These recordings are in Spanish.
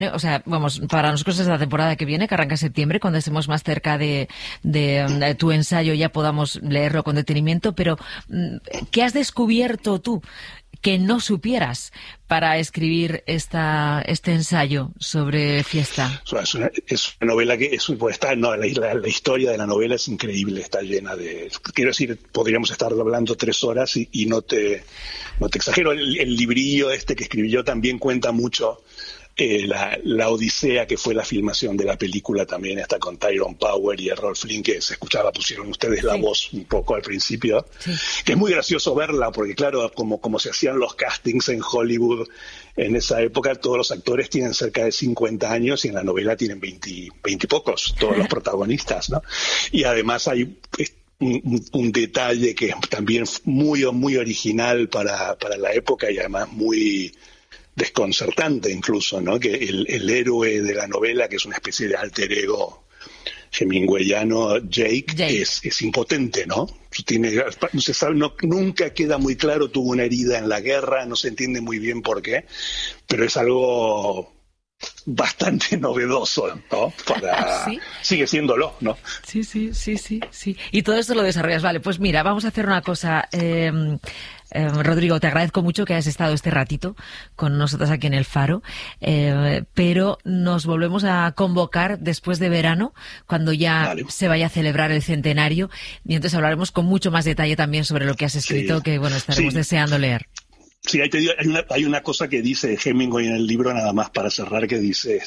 O sea, vamos, para nosotros es la temporada que viene, que arranca en septiembre, cuando estemos más cerca de tu ensayo, ya podamos leerlo con detenimiento, pero ¿qué has descubierto tú que no supieras para escribir este ensayo sobre Fiesta? Es una novela que la historia de la novela es increíble, está llena de... Quiero decir, podríamos estar hablando 3 horas y no te exagero. El librillo que escribí yo también cuenta mucho la odisea que fue la filmación de la película también, está con Tyrone Power y Errol Flynn, que se escuchaba, pusieron ustedes la voz un poco al principio, que es muy gracioso verla, porque claro, como se hacían los castings en Hollywood en esa época, todos los actores tienen cerca de 50 años y en la novela tienen 20 y pocos, todos los protagonistas, ¿no? Y además hay un detalle que es también muy original para la época y además muy desconcertante incluso, ¿no? Que el héroe de la novela, que es una especie de alter ego hemingwayano, Jake. Es impotente, ¿no? No se sabe, nunca queda muy claro, tuvo una herida en la guerra, no se entiende muy bien por qué, pero es algo bastante novedoso, ¿no? ¿Sí? Sigue siéndolo, ¿no? Sí. Y todo esto lo desarrollas. Vale, pues mira, vamos a hacer una cosa. Rodrigo, te agradezco mucho que hayas estado este ratito con nosotros aquí en El Faro, pero nos volvemos a convocar después de verano, cuando ya se vaya a celebrar el centenario, y entonces hablaremos con mucho más detalle también sobre lo que has escrito, que bueno, estaremos deseando leer. Sí, ahí te digo, hay una cosa que dice Hemingway en el libro, nada más para cerrar, que dice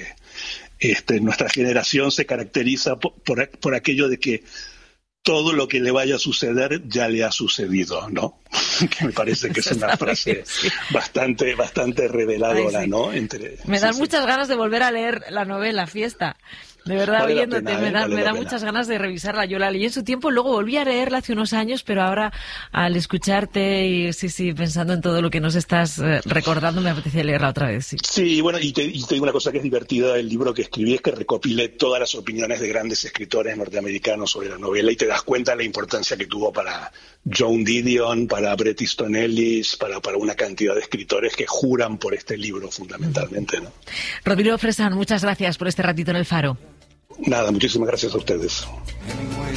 nuestra generación se caracteriza por aquello de que todo lo que le vaya a suceder ya le ha sucedido, ¿no? Que me parece que es una frase bastante reveladora, ¿no? Me dan muchas ganas de volver a leer la novela Fiesta. De verdad, oyéndote, me da muchas ganas de revisarla. Yo la leí en su tiempo, luego volví a leerla hace unos años, pero ahora al escucharte y pensando en todo lo que nos estás recordando, me apetece leerla otra vez. Sí, bueno, y te digo una cosa que es divertida del libro que escribí, es que recopilé todas las opiniones de grandes escritores norteamericanos sobre la novela y te das cuenta de la importancia que tuvo para Joan Didion, para Bret Easton Ellis, para una cantidad de escritores que juran por este libro fundamentalmente, ¿no? Rodrigo Fresán, muchas gracias por este ratito en El Faro. Nada, muchísimas gracias a ustedes.